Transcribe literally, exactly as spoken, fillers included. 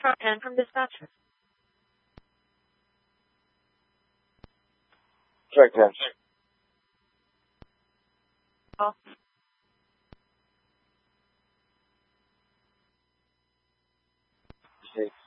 Foxtrot ten from dispatcher. Check ten. Call. Six.